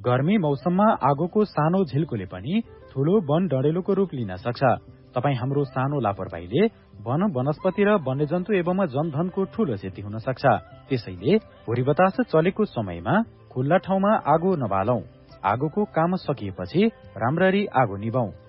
गर्मी मौसममा आगोको सानो झिल्कोले पनि ठूलो वन डढेलोको रूप लिन सक्छ। तपाई हाम्रो सानो लापरवाहीले वन वनस्पति र वन्यजन्तु एवं जनधनको ठूलो क्षति हुन सक्छ। त्यसैले हुरी बतास चलेको समयमा खुल्ला ठाउँमा आगो नबालौं। आगोको काम सकिएपछि राम्ररी आगो निभाऊ।